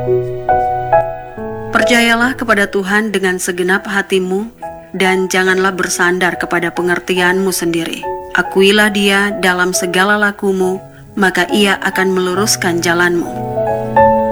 Percayalah kepada Tuhan dengan segenap hatimu, dan janganlah bersandar kepada pengertianmu sendiri. Akuilah Dia dalam segala lakumu, maka Ia akan meluruskan jalanmu.